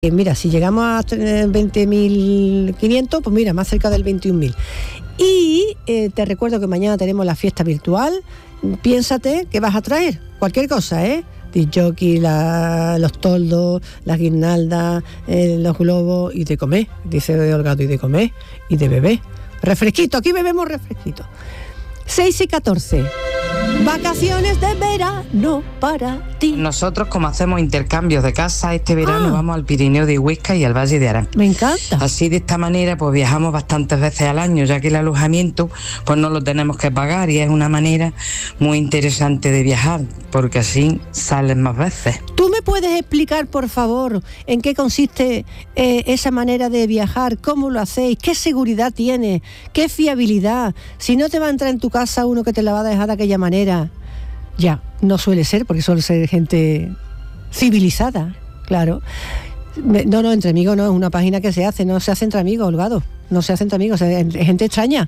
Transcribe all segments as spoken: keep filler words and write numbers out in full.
Mira, si llegamos a veinte mil quinientos, pues mira, más cerca del veintiún mil. Y eh, te recuerdo que mañana tenemos la fiesta virtual. Piénsate que vas a traer cualquier cosa, ¿eh? Disjockey, la, los toldos, las guirnaldas, eh, los globos, y de comer, dice Olgado, y de comer, y de beber. Refresquito, aquí bebemos refresquito. seis y catorce. Vacaciones de verano para ti. Nosotros, como hacemos intercambios de casa, este verano ah. vamos al Pirineo de Huesca y al Valle de Arán. Me encanta. Así, de esta manera, pues viajamos bastantes veces al año, ya que el alojamiento pues no lo tenemos que pagar, y es una manera muy interesante de viajar, porque así salen más veces. ¿Tú me puedes explicar, por favor, en qué consiste eh, esa manera de viajar? ¿Cómo lo hacéis? ¿Qué seguridad tiene? ¿Qué fiabilidad? Si no te va a entrar en tu casa uno que te la va a dejar de aquella manera, ya, no suele ser, porque suele ser gente civilizada, claro. No, no, entre amigos no, es una página que se hace, no se hace entre amigos, Holgado, no se hace entre amigos, es gente extraña.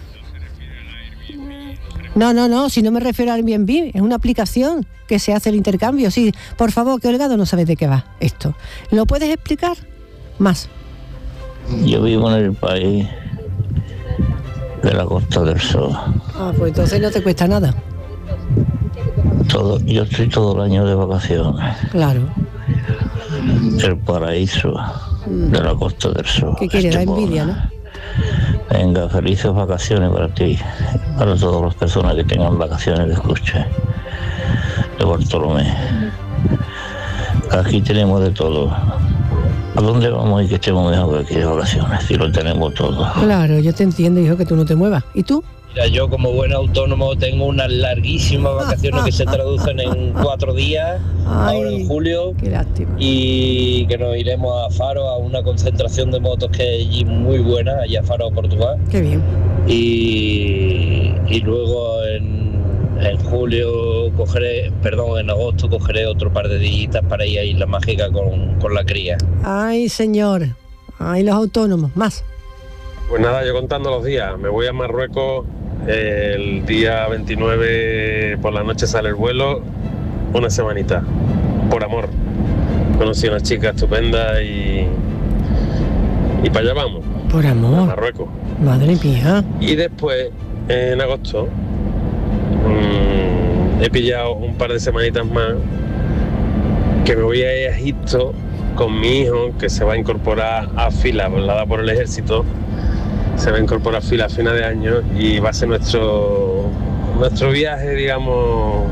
No, no, no, si no me refiero a Airbnb, es una aplicación que se hace el intercambio, sí. Por favor, que Holgado no sabe de qué va esto. ¿Lo puedes explicar más? Yo vivo en el país de la Costa del Sol. Ah, pues entonces no te cuesta nada. Todo, yo estoy todo el año de vacaciones. Claro. El paraíso mm. de la Costa del Sol. ¿Qué quiere? Da envidia, ¿no? Venga, felices vacaciones para ti, para todas las personas que tengan vacaciones de escucha de Bartolomé. Aquí tenemos de todo. ¿A dónde vamos y que estemos mejor que aquí de vacaciones? Si lo tenemos todo. Claro, yo te entiendo, hijo, que tú no te muevas. ¿Y tú? Mira, yo como buen autónomo tengo unas larguísimas vacaciones ah, ah, que se traducen ah, en cuatro días, ay, ahora en julio. Qué lástima. Y que nos iremos a Faro, a una concentración de motos que hay allí muy buena, allá a Faro, Portugal. Qué bien. Y, y luego en, en julio cogeré, perdón, en agosto cogeré otro par de días para ir a Isla Mágica con, con la cría. Ay, señor. Ay, los autónomos, más. Pues nada, yo contando los días, me voy a Marruecos. El día veintinueve por la noche sale el vuelo, una semanita, por amor. Conocí a una chica estupenda y, y para allá vamos. Por amor. A Marruecos. Madre mía. Y después, en agosto, mmm, he pillado un par de semanitas más, que me voy a ir a Egipto con mi hijo, que se va a incorporar a fila, volada por el ejército. Se va a incorporar a fila a final de año y va a ser nuestro nuestro viaje, digamos,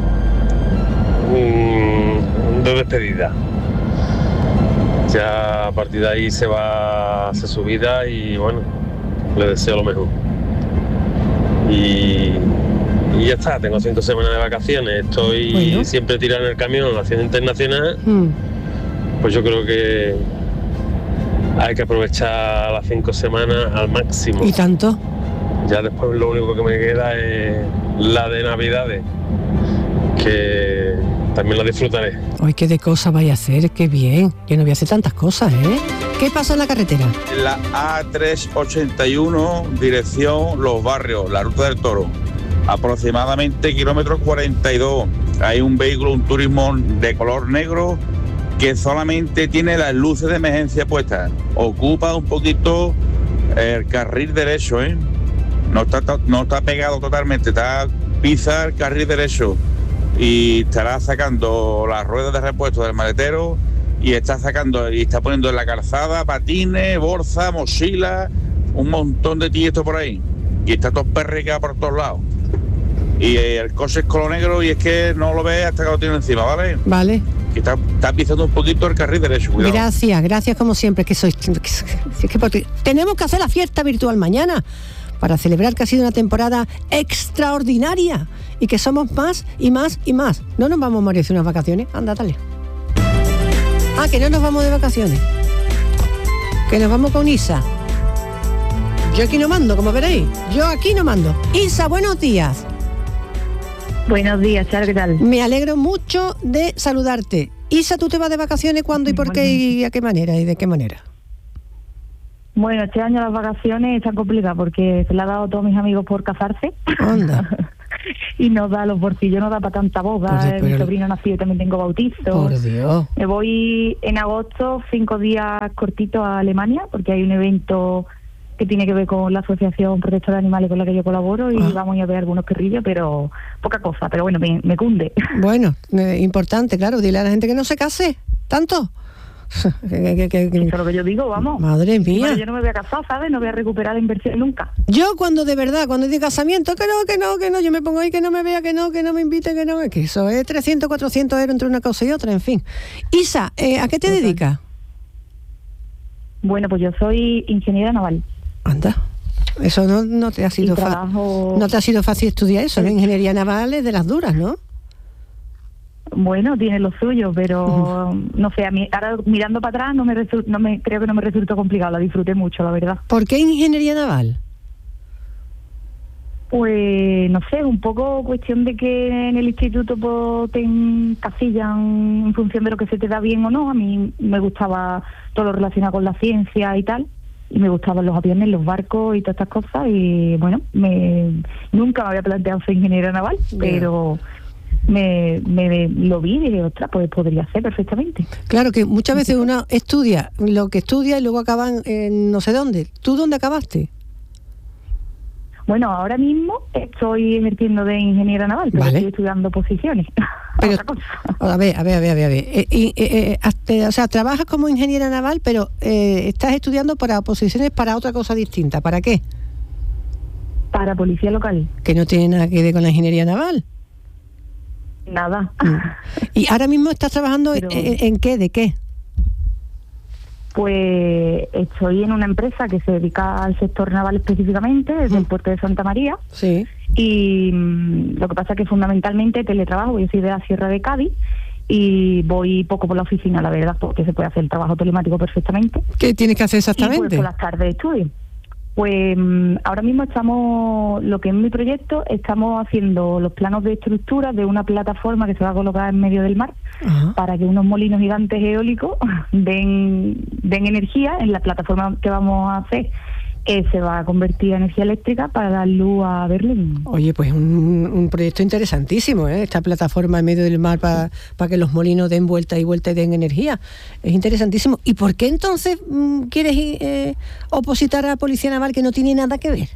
de despedida. Ya a partir de ahí se va a hacer su vida y bueno, le deseo lo mejor. Y, y ya está, tengo cinco semanas de vacaciones, estoy bueno. siempre tirando en el camión haciendo internacional, mm. pues yo creo que hay que aprovechar las cinco semanas al máximo. ¿Y tanto? Ya después lo único que me queda es la de Navidades, que también la disfrutaré. Ay, qué de cosas vaya a hacer, qué bien. Yo no voy a hacer tantas cosas, ¿eh? ¿Qué pasa en la carretera? La A trescientos ochenta y uno, dirección Los Barrios, la Ruta del Toro. Aproximadamente kilómetros cuarenta y dos. Hay un vehículo, un turismo de color negro, que solamente tiene las luces de emergencia puestas. Ocupa un poquito el carril derecho, ¿eh? No está, no está pegado totalmente, está pisa el carril derecho y estará sacando las ruedas de repuesto del maletero y está sacando y está poniendo en la calzada patines, bolsa, mochila, un montón de tiesto por ahí. Y está todo perricado por todos lados. Y el coche es color negro y es que no lo ves hasta que lo tiene encima, ¿vale? Vale. Que está, está pisando un poquito el carril derecho, cuidado. Gracias, gracias como siempre, que sois... Que, que, que porque tenemos que hacer la fiesta virtual mañana para celebrar que ha sido una temporada extraordinaria y que somos más y más y más. No nos vamos a merecer unas vacaciones, anda, dale. Ah, que no nos vamos de vacaciones, que nos vamos con Isa. Yo aquí no mando, como veréis, yo aquí no mando. Isa, buenos días. Buenos días, Charo, ¿qué tal? Me alegro mucho de saludarte. Isa, ¿tú te vas de vacaciones cuándo y por bueno. qué y a qué manera y de qué manera? Bueno, este año las vacaciones están complicadas porque se le ha dado a todos mis amigos por casarse. Anda. y no da los bolsillos, no da para tanta boda. Oye, Mi pero- sobrino nació y también tengo bautizo. Por Dios. Me voy en agosto cinco días cortitos a Alemania porque hay un evento que tiene que ver con la Asociación Protectora de Animales con la que yo colaboro y Ah. vamos a ver algunos perrillos, pero poca cosa, pero bueno, me, me cunde. Bueno, eh, importante, claro, dile a la gente que no se case tanto. Que- que- que- que- Eso es lo que yo digo, vamos. Madre mía. Bueno, yo no me voy a casar, ¿sabes? No voy a recuperar la inversión nunca. Yo cuando de verdad, cuando es de casamiento, que no, que no, que no, yo me pongo ahí, que no me vea, que no, que no me invite, que no, es que eso es trescientos, cuatrocientos euros entre una cosa y otra, en fin. Isa, eh, ¿a qué te Total. dedicas? Bueno, pues yo soy ingeniera naval. Anda, eso no, no te ha sido Y fa- trabajo- no te ha sido fácil estudiar eso, ¿no? Ingeniería naval es de las duras, ¿no? Bueno, tiene lo suyo, pero no sé, a mí ahora mirando para atrás no me, resu- no me creo que no me resultó complicado, la disfruté mucho, la verdad. ¿Por qué ingeniería naval? Pues no sé, un poco cuestión de que en el instituto pues, te encasillan en función de lo que se te da bien o no. A mí me gustaba todo lo relacionado con la ciencia y tal, y me gustaban los aviones, los barcos y todas estas cosas, y bueno, me nunca me había planteado ser ingeniera naval, Bien. pero me, me lo vi y dije, ostras, pues podría ser perfectamente. Claro que muchas veces uno estudia lo que estudia y luego acaban en no sé dónde. ¿Tú dónde acabaste? Bueno, ahora mismo estoy ejerciendo de ingeniera naval, pero Vale. estoy estudiando posiciones. Pero- Otra cosa. A ver, a ver, a ver, a ver. a ver. Eh, y, eh, eh, hazte- o sea, trabajas como ingeniera naval, pero eh, estás estudiando para posiciones para otra cosa distinta. ¿Para qué? Para policía local, Que no tiene nada que ver con la ingeniería naval. nada. Y ahora mismo estás trabajando Pero- en, en qué, de qué. Pues estoy en una empresa que se dedica al sector naval específicamente, desde el puerto de Santa María, Sí. y mm, lo que pasa es que fundamentalmente teletrabajo. Yo soy de la Sierra de Cádiz y voy poco por la oficina, la verdad, porque se puede hacer el trabajo telemático perfectamente. ¿Qué tienes que hacer Y pues exactamente? por las tardes estudio. Pues mm, ahora mismo estamos, lo que es mi proyecto, estamos haciendo los planos de estructura de una plataforma que se va a colocar en medio del mar Ajá. para que unos molinos gigantes eólicos den, den energía en la plataforma que vamos a hacer, que se va a convertir en energía eléctrica para dar luz a Berlín. Oye, pues un, un proyecto interesantísimo, ¿eh? Esta plataforma en medio del mar para que los molinos den vuelta y vuelta y den energía. Es interesantísimo. ¿Y por qué entonces mm, quieres eh, opositar a la Policía Naval que no tiene nada que ver?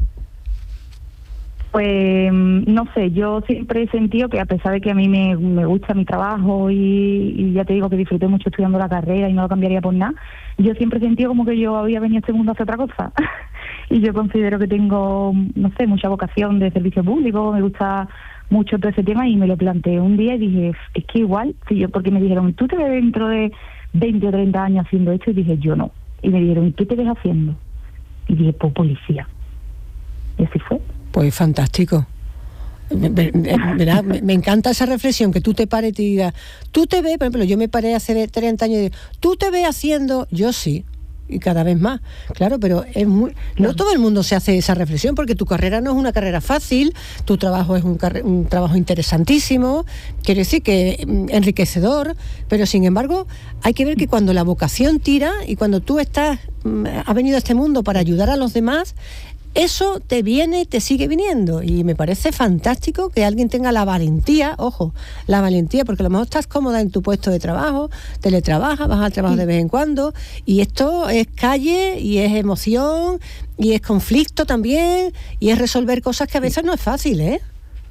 Pues mm, no sé, yo siempre he sentido que a pesar de que a mí me, me gusta mi trabajo y, y ya te digo que disfruté mucho estudiando la carrera y no lo cambiaría por nada, yo siempre he sentido como que yo había venido a este mundo a hacer otra cosa. Y yo considero que tengo, no sé, mucha vocación de servicio público, me gusta mucho todo ese tema y me lo planteé un día y dije, es que igual, si yo, porque me dijeron, ¿tú te ves dentro de veinte o treinta años haciendo esto? Y dije, yo no. Y me dijeron, ¿y qué te ves haciendo? Y dije, pues policía. Y así fue. Pues fantástico. Me, me- me- me- me encanta esa reflexión, que tú te pares y te digas, tú te ves, por ejemplo, yo me paré hace treinta años y digo, tú te ves haciendo, yo sí, y cada vez más, claro, pero es muy, no todo el mundo se hace esa reflexión, porque tu carrera no es una carrera fácil, tu trabajo es un, carre- un trabajo interesantísimo, quiere decir que mm, enriquecedor, pero sin embargo hay que ver que cuando la vocación tira y cuando tú estás, mm, has venido a este mundo para ayudar a los demás, eso te viene, te sigue viniendo, y me parece fantástico que alguien tenga la valentía, ojo, la valentía, porque a lo mejor estás cómoda en tu puesto de trabajo, teletrabajas, vas al trabajo de vez en cuando, y esto es calle, y es emoción, y es conflicto también, y es resolver cosas que a veces no es fácil, ¿eh?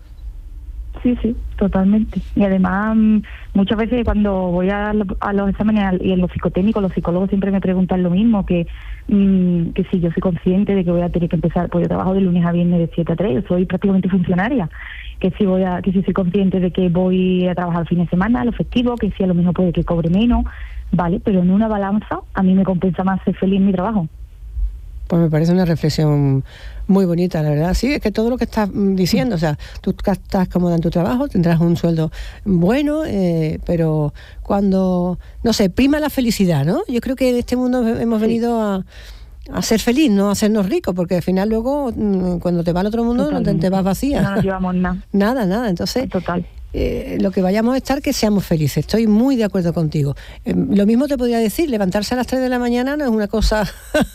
Sí, sí, totalmente. Y además, mm, muchas veces cuando voy a, lo- a los exámenes al- y en los psicotécnicos, los psicólogos siempre me preguntan lo mismo, que mm, que si yo soy consciente de que voy a tener que empezar, pues yo trabajo de lunes a viernes de siete a tres, yo soy prácticamente funcionaria, que si voy a, que si soy consciente de que voy a trabajar el fin de semana, los festivos, que si a lo mejor puede que cobre menos, vale, pero en una balanza a mí me compensa más ser feliz en mi trabajo. Pues me parece una reflexión muy bonita, la verdad. Sí, es que todo lo que estás mm, diciendo, o sea, tú ca- estás cómoda en tu trabajo, tendrás un sueldo bueno, eh, pero cuando, no sé, prima la felicidad, ¿no? Yo creo que en este mundo hemos venido a, a ser feliz, no a hacernos ricos, porque al final luego, mm, cuando te va al otro mundo, no te, te vas vacía. No nos llevamos nada. Nada, nada. Entonces, Total. eh, lo que vayamos a estar, que seamos felices. Estoy muy de acuerdo contigo. Eh, lo mismo te podría decir, levantarse a las tres de la mañana no es una cosa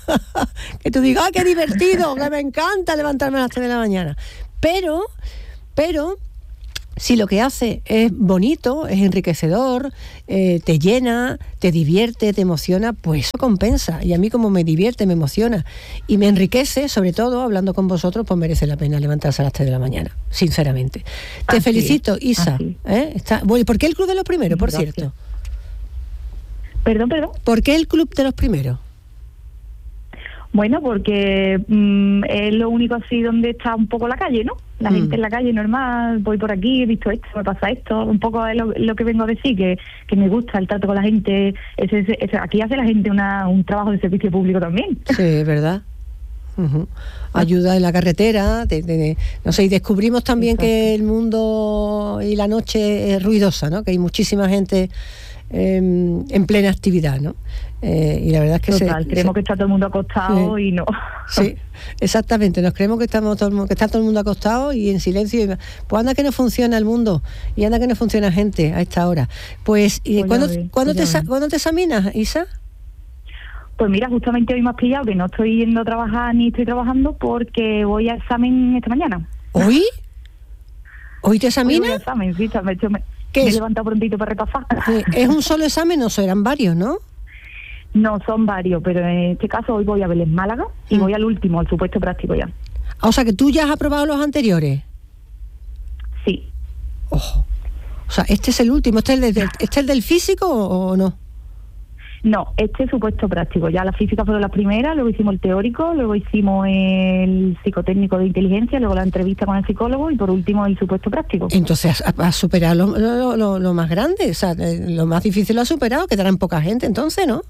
que tú digas, ¡ay, qué divertido! Que me encanta levantarme a las tres de la mañana. Pero Pero si lo que hace es bonito, es enriquecedor, eh, te llena, te divierte, te emociona, pues eso compensa. Y a mí, como me divierte, me emociona y me enriquece, sobre todo hablando con vosotros, pues merece la pena levantarse a las tres de la mañana, sinceramente. Te Así felicito, es, Isa. ¿eh? Está, bueno, ¿por qué el Club de los Primeros, por Gracias. cierto? Perdón, perdón. ¿Por qué el Club de los Primeros? Bueno, porque mmm, es lo único así donde está un poco la calle, ¿no? La Mm. gente en la calle normal, voy por aquí, he visto esto, me pasa esto, un poco es lo, lo que vengo a decir, que, que me gusta el trato con la gente. Ese, ese, ese- aquí hace la gente una, un trabajo de servicio público también. Sí, ¿verdad? Ujú. Ayuda en la carretera, de- de- de- no sé, y descubrimos también Exacto. que el mundo y la noche es ruidosa, ¿no? Que hay muchísima gente eh, en plena actividad, ¿no? Eh, y la verdad es que se- Total, creemos se- que está todo el mundo acostado Sí. y no. Sí, exactamente, nos creemos que estamos todo el mundo, que está todo el mundo acostado y en silencio. Y, pues anda que no funciona el mundo y anda que no funciona gente a esta hora. Pues, ¿y Pues ya ¿cuándo, ves, ¿cuándo, pues te, ya sa- ves. ¿cuándo te examinas, Isa? Pues mira, justamente hoy me has pillado que no estoy yendo a trabajar ni estoy trabajando porque voy a examen esta mañana. ¿Hoy? ¿Hoy te Hoy voy a examinas? examen, sí, me, he hecho- me, ¿Qué me he es? levantado prontito para repasar. Eh, ¿Es un solo examen o serán varios, no? No, son varios, pero en este caso hoy voy a Vélez Málaga y Mm. voy al último, al supuesto práctico ya. Ah, o sea, que tú ya has aprobado los anteriores. Sí, Ojo. O sea, este es el último. ¿Este es el, del, este es el del físico o, o no? no, este es supuesto práctico. Ya la física fueron las primeras, luego hicimos el teórico, luego hicimos el psicotécnico de inteligencia, luego la entrevista con el psicólogo y por último el supuesto práctico. Entonces has, has superado lo, lo- lo- lo más grande. O sea, eh, lo más difícil lo has superado, quedarán poca gente entonces, ¿no?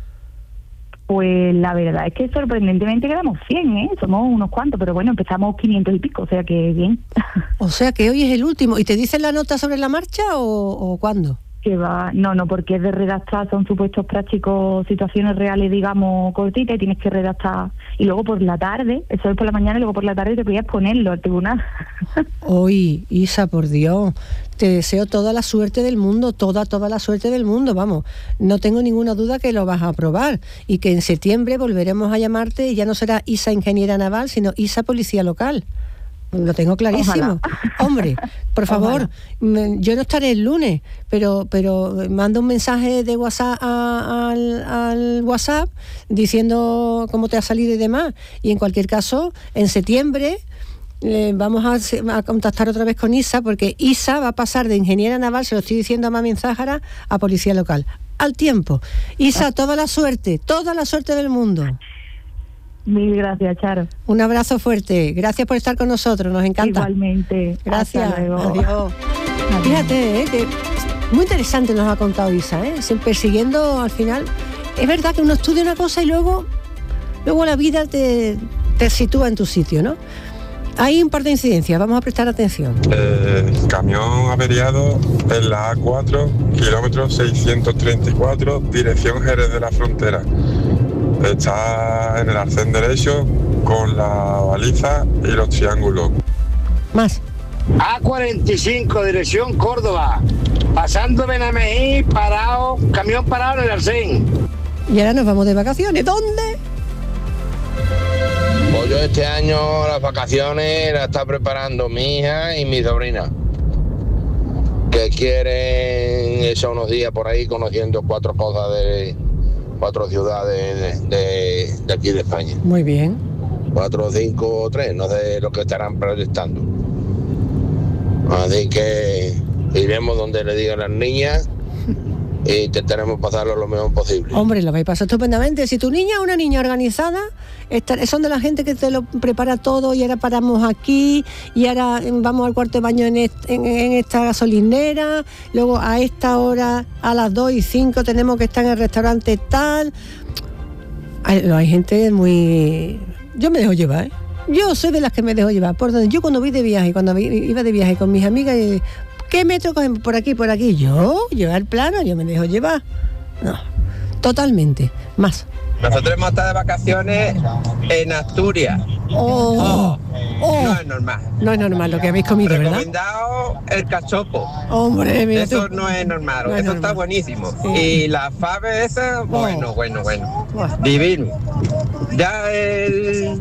Pues la verdad es que sorprendentemente quedamos cien, ¿eh? Somos unos cuantos, pero bueno, empezamos quinientos y pico, o sea que bien. O sea, que hoy es el último. ¿Y te dicen la nota sobre la marcha o, o cuándo? Que va, no, no, porque es de redactar, son supuestos prácticos, situaciones reales, digamos, cortitas, y tienes que redactar. Y luego por la tarde, eso es por la mañana, y luego por la tarde te podías ponerlo al tribunal. Hoy, Isa, por Dios, te deseo toda la suerte del mundo, toda, toda la suerte del mundo, vamos. No tengo ninguna duda que lo vas a aprobar y que en septiembre volveremos a llamarte y ya no será Isa Ingeniera Naval, sino Isa Policía Local. Lo tengo clarísimo. Ojalá. Hombre, por favor, Ojalá. me- yo no estaré el lunes, pero pero manda un mensaje de WhatsApp a- al, al WhatsApp diciendo cómo te ha salido y demás. Y en cualquier caso, en septiembre eh, vamos a, se- a contactar otra vez con Isa, porque Isa va a pasar de ingeniera naval, se lo estoy diciendo a Mami en Zájara, a policía local. Al tiempo. Isa, toda la suerte, toda la suerte del mundo. Mil gracias, Charo. Un abrazo fuerte. Gracias por estar con nosotros, nos encanta. Igualmente. Gracias. Hasta luego. Adiós. Adiós. Fíjate, ¿eh? que muy interesante nos ha contado Isa, ¿eh? Siempre persiguiendo al final. Es verdad que uno estudia una cosa y luego, luego la vida te, te sitúa en tu sitio, ¿no? Hay un par de incidencias, vamos a prestar atención. Eh, camión averiado en la A cuatro, kilómetro seiscientos treinta y cuatro, dirección Jerez de la Frontera. Está en el arcén derecho con la baliza y los triángulos. Más. A cuarenta y cinco, dirección Córdoba. Pasando Benamejí, parado, camión parado en el arcén. Y ahora nos vamos de vacaciones. ¿Dónde? Pues yo este año las vacaciones las está preparando mi hija y mi sobrina, que quieren eso unos días por ahí conociendo cuatro cosas de cuatro ciudades de, de, de aquí de España. Muy bien. Cuatro, cinco o tres, no sé lo que estarán proyectando. Así que iremos donde le digan las niñas e intentaremos pasarlo lo mejor posible. Hombre, lo vais a pasar estupendamente. Si tu niña es una niña organizada, esta- son de la gente que te lo prepara todo y ahora paramos aquí y ahora mm, vamos al cuarto de baño en, est- en- en esta gasolinera, luego a esta hora, a las dos y cinco tenemos que estar en el restaurante tal. Hay, hay gente muy... Yo me dejo llevar, ¿eh? Yo soy de las que me dejo llevar. Por donde yo cuando voy de viaje, cuando vi- iba de viaje con mis amigas, y, ¿qué metro cogemos por aquí, por aquí? Yo, llevar plano, yo me dejo llevar. No, totalmente. Más. Nosotros hemos estado de vacaciones en Asturias. Oh, Oh, no es normal. No es normal lo que habéis comido, ¿verdad? Recomendado el cachopo. Hombre, mira Eso tú. no es normal, No es eso normal. está buenísimo. Sí. Y la fave esa, bueno, Oh. bueno, bueno. Oh. Divino. Ya el...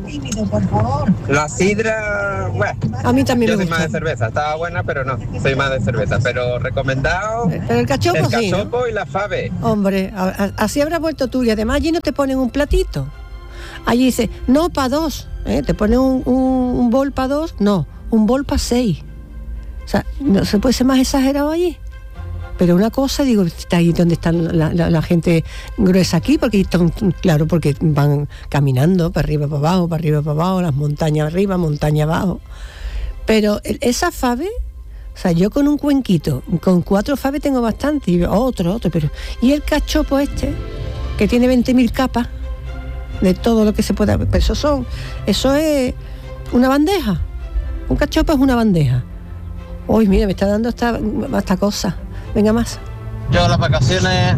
La sidra, bueno. A mí también Yo me soy más gusta. de cerveza, estaba buena, pero no, soy más de cerveza. Pero recomendado Pero el cachopo el sí, ¿no? cachopo y la fave. Hombre, a- a- así habrás vuelto tú y además allí no te ponen un platito. Allí dice, no para dos, ¿eh? Te ponen un, un, un bol para dos, no, un bol para seis. O sea, no se puede ser más exagerado allí. Pero una cosa, digo, está ahí donde está la, la- la gente gruesa aquí, porque están- claro, porque van caminando para arriba, para abajo, para arriba, para abajo, las montañas arriba, montaña abajo. Pero el- esa fave, o sea, yo con un cuenquito, con cuatro faves tengo bastante, y otro, otro, pero... Y el cachopo este, que tiene veinte mil capas de todo lo que se pueda... Pero eso son, eso es una bandeja. Un cachopo es una bandeja. Uy, mira, me está dando esta, esta cosa. Venga más. Yo las vacaciones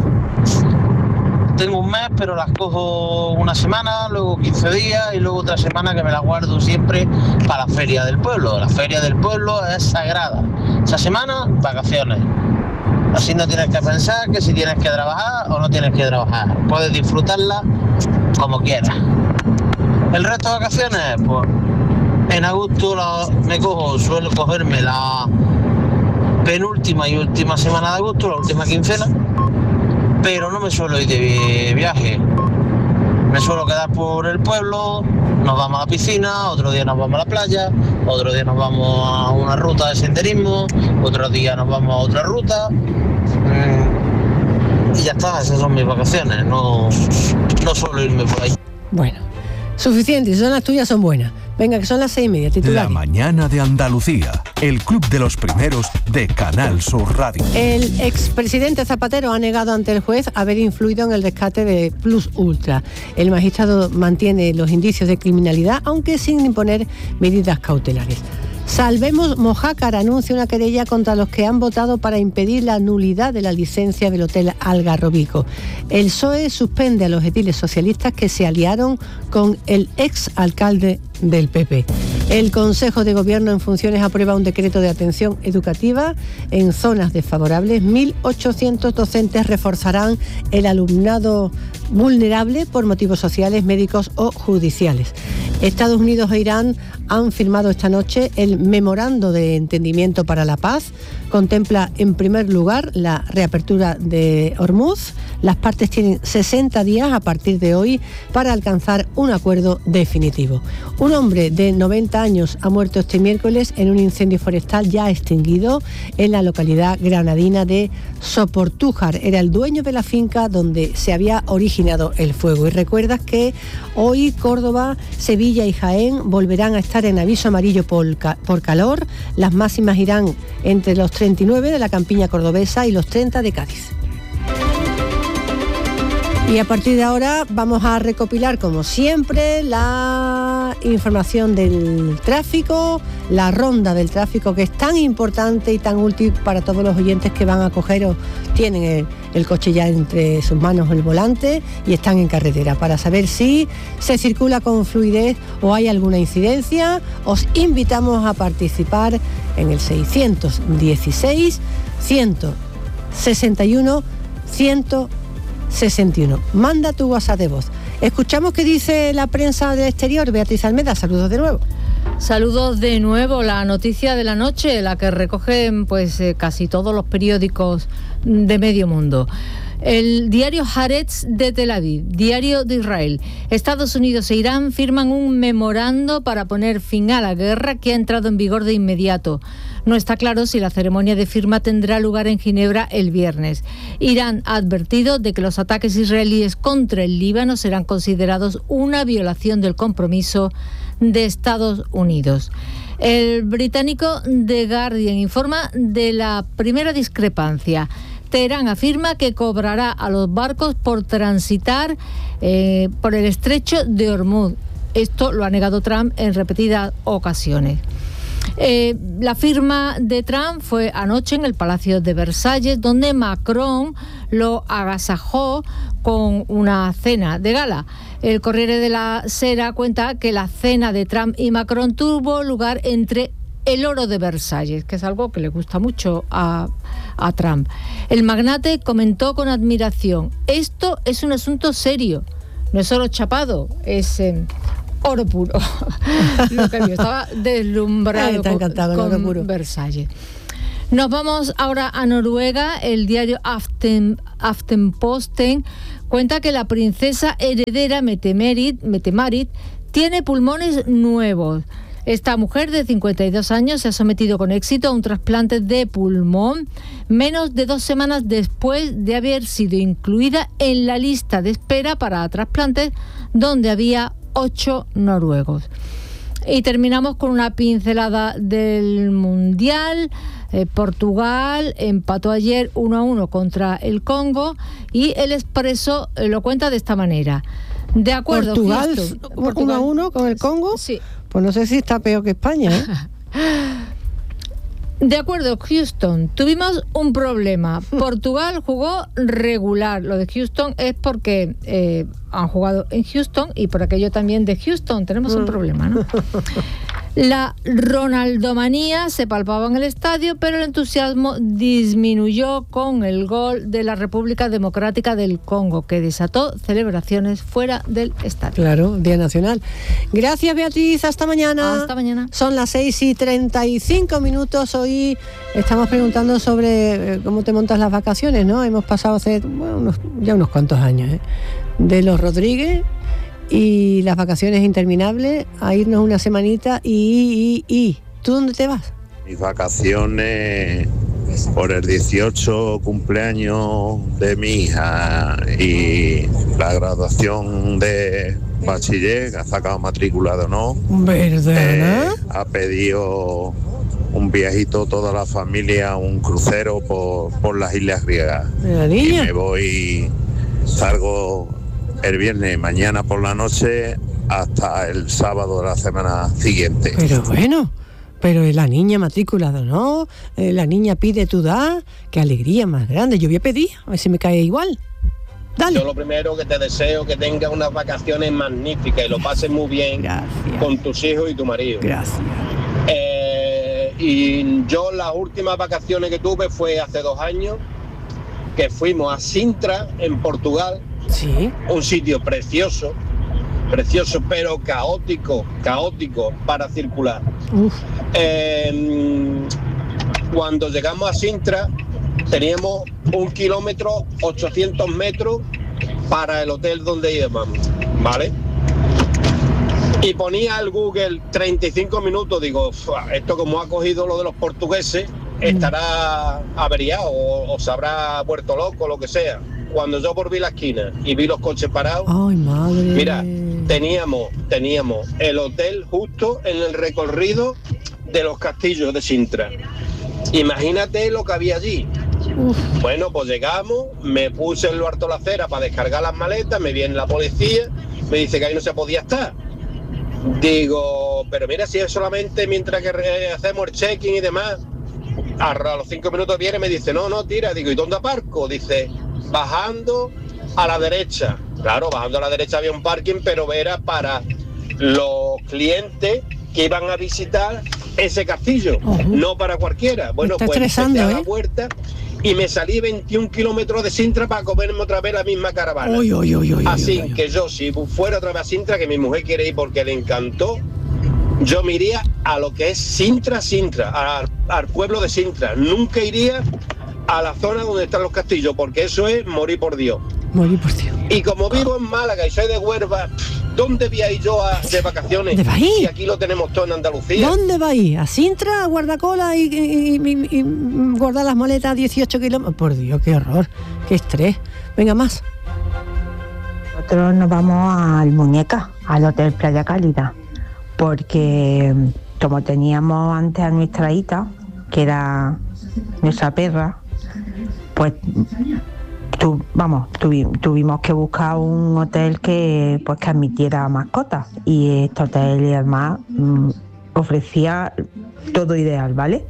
tengo un mes, pero las cojo una semana, luego quince días y luego otra semana que me la guardo siempre para la feria del pueblo. La feria del pueblo es sagrada. Esa semana, vacaciones. Así no tienes que pensar que si tienes que trabajar o no tienes que trabajar. Puedes disfrutarla como quieras. El resto de vacaciones, pues en agosto la- me cojo, suelo cogerme la penúltima y última semana de agosto, la última quincena, pero no me suelo ir de viaje. Me suelo quedar por el pueblo, nos vamos a la piscina, otro día nos vamos a la playa, otro día nos vamos a una ruta de senderismo, otro día nos vamos a otra ruta. Mm, y ya está, esas son mis vacaciones, no, no suelo irme por ahí. Bueno, suficiente, si son las tuyas son buenas. Venga, que son las seis y media, La titulares. mañana de Andalucía, el club de los primeros de Canal Sur Radio. El expresidente Zapatero ha negado ante el juez haber influido en el rescate de Plus Ultra. El magistrado mantiene los indicios de criminalidad, aunque sin imponer medidas cautelares. Salvemos Mojácar anuncia una querella contra los que han votado para impedir la nulidad de la licencia del Hotel Algarrobico. El P S O E suspende a los ediles socialistas que se aliaron con el ex alcalde del P P. El Consejo de Gobierno en funciones aprueba un decreto de atención educativa en zonas desfavorables. mil ochocientos docentes reforzarán el alumnado vulnerable por motivos sociales, médicos o judiciales. Estados Unidos e Irán han firmado esta noche el Memorando de Entendimiento para la Paz. Contempla, en primer lugar, la reapertura de Hormuz. Las partes tienen sesenta días a partir de hoy para alcanzar un acuerdo definitivo. Un hombre de noventa años ha muerto este miércoles en un incendio forestal ya extinguido en la localidad granadina de Soportújar. Era el dueño de la finca donde se había originado el fuego. Y recuerdas que hoy Córdoba, Sevilla y Jaén volverán a estar en aviso amarillo por, ca- por calor. Las máximas irán entre los treinta y nueve de la campiña cordobesa y los treinta de Cádiz. Y a partir de ahora vamos a recopilar, como siempre, la información del tráfico, la ronda del tráfico, que es tan importante y tan útil para todos los oyentes que van a coger o tienen el, el coche ya entre sus manos, el volante, y están en carretera, para saber si se circula con fluidez o hay alguna incidencia. Os invitamos a participar en el seiscientos dieciséis, ciento sesenta y uno, ciento sesenta y uno. Manda tu WhatsApp de voz. Escuchamos qué dice la prensa del exterior. Beatriz Almeda, saludos de nuevo. Saludos de nuevo. La noticia de la noche, la que recogen pues eh, casi todos los periódicos de medio mundo. El diario Haaretz de Tel Aviv, diario de Israel. Estados Unidos e Irán firman un memorando para poner fin a la guerra que ha entrado en vigor de inmediato. No está claro si la ceremonia de firma tendrá lugar en Ginebra el viernes. Irán ha advertido de que los ataques israelíes contra el Líbano serán considerados una violación del compromiso de Estados Unidos. El británico The Guardian informa de la primera discrepancia. Teherán afirma que cobrará a los barcos por transitar eh, por el estrecho de Hormuz. Esto lo ha negado Trump en repetidas ocasiones. Eh, la firma de Trump fue anoche en el Palacio de Versalles, donde Macron lo agasajó con una cena de gala. El Corriere della Sera cuenta que la cena de Trump y Macron tuvo lugar entre el oro de Versalles, que es algo que le gusta mucho a, a Trump. El magnate comentó con admiración: esto es un asunto serio, no es oro chapado, es eh, oro puro. Lo que yo estaba deslumbrado Ay, con, con Versalles. Nos vamos ahora a Noruega. El diario Aften, Aftenposten cuenta que la princesa heredera Mette-Marit, Mette-Marit tiene pulmones nuevos. Esta mujer de cincuenta y dos años se ha sometido con éxito a un trasplante de pulmón menos de dos semanas después de haber sido incluida en la lista de espera para trasplantes, donde había ocho noruegos. Y terminamos con una pincelada del Mundial. Eh, Portugal empató ayer uno a uno contra el Congo y el Expreso eh, lo cuenta de esta manera. De acuerdo, Portugal, Houston, uno Portugal a uno con el Congo. Sí. Pues no sé si está peor que España, ¿eh? De acuerdo, Houston, tuvimos un problema. Portugal jugó regular. Lo de Houston es porque eh, han jugado en Houston y por aquello también de Houston. Tenemos mm. un problema, ¿no? La ronaldomanía se palpaba en el estadio, pero el entusiasmo disminuyó con el gol de la República Democrática del Congo, que desató celebraciones fuera del estadio. Claro, Día Nacional. Gracias, Beatriz. Hasta mañana. Hasta mañana. Son las seis y treinta y cinco minutos. Hoy estamos preguntando sobre cómo te montas las vacaciones, ¿no? Hemos pasado hace bueno, unos, ya unos cuantos años, ¿eh? De los Rodríguez y las vacaciones interminables a irnos una semanita y, y, y ¿tú dónde te vas? Mis vacaciones por el dieciocho cumpleaños de mi hija y la graduación de bachiller, que ha sacado matrícula de honor. ¿Verdad? Eh, ha pedido un viajito toda la familia, un crucero por, por las islas griegas. ¿La niña? Y me voy, salgo el viernes, mañana por la noche, hasta el sábado de la semana siguiente. Pero bueno, pero la niña matriculada, ¿no? Eh, la niña pide tu da, qué alegría más grande. Yo voy a pedir, a ver si me cae igual. Dale. Yo lo primero que te deseo que tengas unas vacaciones magníficas y lo pases muy bien. Gracias. Con tus hijos y tu marido. Gracias. Eh, y yo las últimas vacaciones que tuve fue hace dos años, que fuimos a Sintra, en Portugal. Sí. Un sitio precioso, precioso, pero caótico, caótico para circular. Eh, cuando llegamos a Sintra, teníamos un kilómetro, ochocientos metros para el hotel donde íbamos, ¿vale? Y ponía el Google treinta y cinco minutos, digo, esto como ha cogido lo de los portugueses, estará averiado o, o se habrá vuelto loco, lo que sea. Cuando yo volví la esquina y vi los coches parados, ¡ay, madre! Mira, teníamos, teníamos el hotel justo en el recorrido de los castillos de Sintra. Imagínate lo que había allí. Uf. Bueno, pues llegamos, me puse en lo harto la acera para descargar las maletas, me viene la policía, me dice que ahí no se podía estar. Digo, pero mira, si es solamente mientras que hacemos el check-in y demás. A los cinco minutos viene y me dice, no, no, tira. Digo, ¿y dónde aparco? Dice, bajando a la derecha. Claro, bajando a la derecha había un parking, pero era para los clientes que iban a visitar ese castillo, uh-huh. no para cualquiera. Bueno, pues empecé a la vuelta y me salí veintiún kilómetros de Sintra para comerme otra vez la misma caravana. Uy, uy, uy, uy, Así uy, uy. que yo, si fuera otra vez a Sintra, que mi mujer quiere ir porque le encantó, yo me iría a lo que es Sintra, Sintra, a, al pueblo de Sintra. Nunca iría a la zona donde están los castillos, porque eso es morir por Dios. Morir por Dios. Y como vivo en Málaga y soy de Huelva, ¿dónde voy a ir yo a, de vacaciones? ¿Dónde va a ir? Si aquí lo tenemos todo en Andalucía. ¿Dónde va a ir? ¿A Sintra, a Guardacola y, y, y, y guardar las maletas a dieciocho kilómetros? Por Dios, qué horror, qué estrés. Venga, más. Nosotros nos vamos al Muñeca, al Hotel Playa Cálida, porque como teníamos antes a nuestra hija, que era nuestra perra, pues tu, vamos, tuvi, tuvimos que buscar un hotel que pues que admitiera mascotas, y este hotel además ofrecía todo ideal, ¿vale?